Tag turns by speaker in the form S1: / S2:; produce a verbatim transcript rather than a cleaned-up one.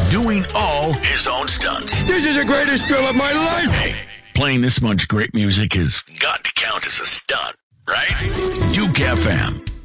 S1: doing all his own stunts.
S2: This is the greatest thrill of my life.
S1: Hey, playing this much great music has got to count as a stunt, right? Juke F M.